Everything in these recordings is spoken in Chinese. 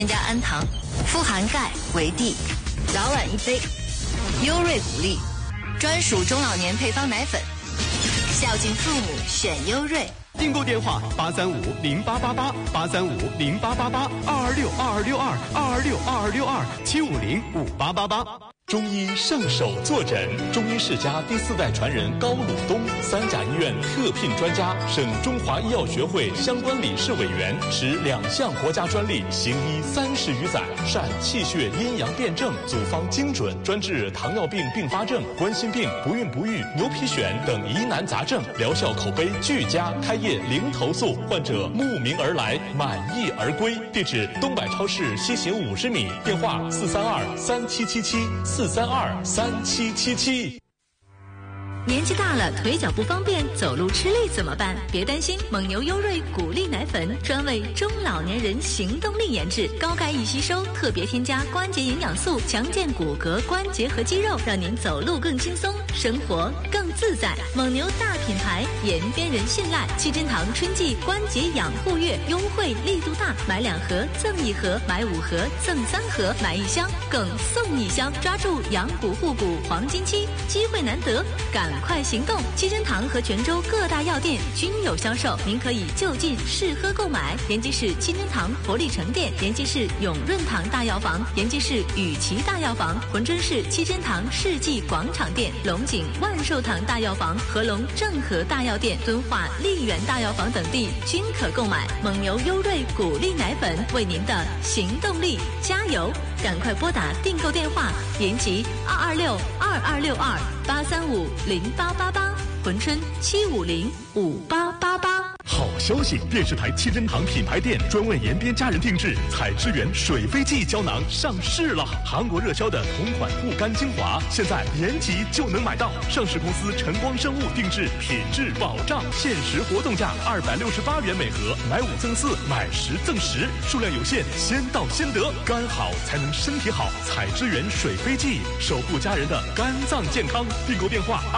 添加氨糖，富含钙为 D， 早晚一杯。优瑞谷粒，专属中老年配方奶粉，孝敬父母选优瑞。 订购电话8350888，8350888，2262262，2262262，7505888。中医上手坐诊，中医世家第4代传人高鲁东，3甲医院特聘专家，省中华医药学会相关理事委员，持2项国家专利，行医30余载，善气血阴阳辩证，组方精准，专治糖尿病并发症、冠心病、不孕不育、牛皮癣等疑难杂症，疗效口碑俱佳，开业零投诉，患者慕名而来，满意而归。地址：东百超市西行50米，电话4323777，4323777。 年纪大了，腿脚不方便，走路吃力怎么办？别担心，蒙牛优瑞谷粒奶粉专为中老年人行动力研制，高钙易吸收，特别添加关节营养素，强健骨骼、关节和肌肉，让您走路更轻松，生活更自在。蒙牛大品牌，延边人信赖。七珍堂春季关节养护月优惠力度大，买2盒赠1盒，买5盒赠3盒，买1箱更送1箱，抓住养骨护骨黄金期，机会难得，赶快行动！七珍堂和泉州各大药店均有销售，您可以就近试喝购买。延吉市七珍堂活力城店，延吉市永润堂大药房，延吉市雨琦大药房，珲春市七珍堂世纪广场店，龙井万寿堂大药房、合隆正和大药店、敦化丽园大药房等地均可购买。蒙牛优瑞谷粒奶粉，为您的行动力加油！赶快拨打订购电话：延吉2262262，8350888，珲春7505888。 好消息！电视台七珍堂品牌店专为延边家人定制采之源水飞记胶囊上市了。韩国热销的同款护肝精华，现在延吉就能买到。上市公司晨光生物定制，品质保障，限时活动价268元每盒，买5赠4，买10赠10，数量有限，先到先得。肝好才能身体好，采之源水飞记，守护家人的肝脏健康。订购电话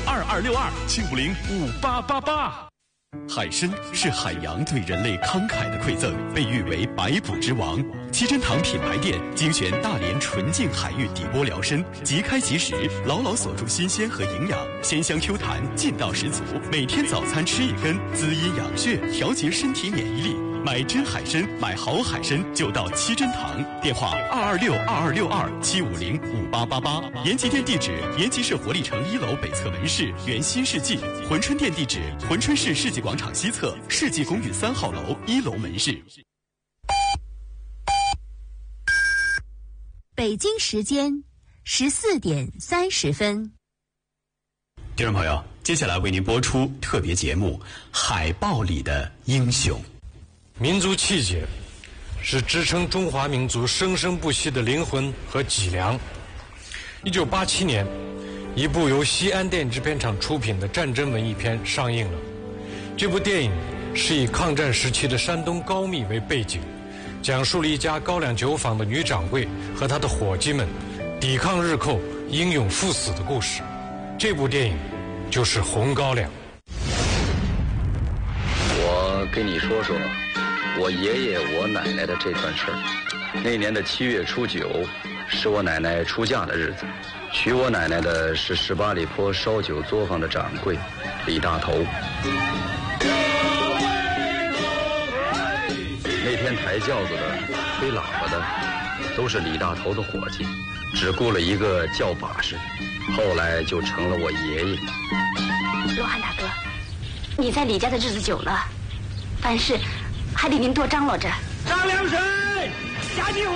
2262262，7505888。海参是海洋对人类慷慨的馈赠，被誉为百补之王。七珍堂品牌店精选大连纯净海域底波疗参，即开即食，牢牢锁住新鲜和营养，鲜香 Q 弹，劲道十足。每天早餐吃1根，滋阴养血，调节身体免疫力。买真海参，买好海参就到七珍堂。电话2262262，7505888。延吉店地址：延吉市活力城1楼北侧门市原新世纪。珲春店地址：珲春市世纪广场西侧世纪公寓3号楼1楼门市。 北京时间14点30分。 听众朋友，接下来为您播出特别节目《海豹里的英雄》。 民族气节是支撑中华民族生生不息的灵魂和脊梁。1987年，一部由西安电影制片厂出品的战争文艺片上映了。这部电影是以抗战时期的山东高密为背景，讲述了一家高粱酒坊的女掌柜和她的伙计们抵抗日寇、英勇赴死的故事。这部电影就是《红高粱》。 我跟你说说我爷爷我奶奶的这段事儿。那年的7月初9是我奶奶出嫁的日子，娶我奶奶的是18里坡烧酒作坊的掌柜李大头。那天抬轿子的、吹喇叭的都是李大头的伙计，只雇了一个叫把式，后来就成了我爷爷。 罗汉大哥，你在李家的日子久了，凡事还得您多张罗着。 张良水，加急火。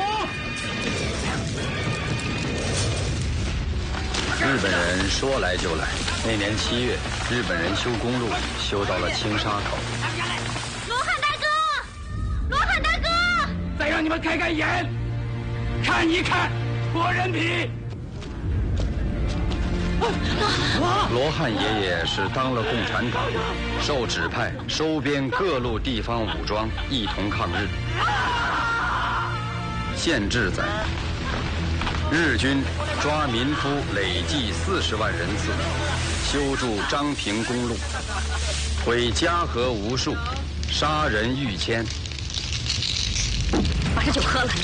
日本人说来就来。那年7月，日本人修公路，修到了青沙口。 罗汉大哥，罗汉大哥， 再让你们开开眼，看一看脱人皮。 罗汉爷爷是当了共产党，受指派收编各路地方武装，一同抗日。县志载，日军抓民夫累计40万人次，修筑张平公路，毁家和无数，杀人逾千。 把把这酒喝了。